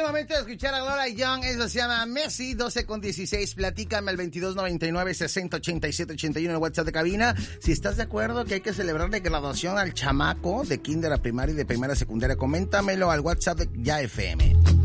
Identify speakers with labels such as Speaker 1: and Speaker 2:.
Speaker 1: el momento de escuchar a Gloria Young. Eso se llama Messi, 12:16. Platícame al 2299-608781 en el WhatsApp de cabina. Si estás de acuerdo que hay que celebrar de graduación al chamaco de kinder a primaria y de primaria a secundaria, coméntamelo al WhatsApp de Ya FM.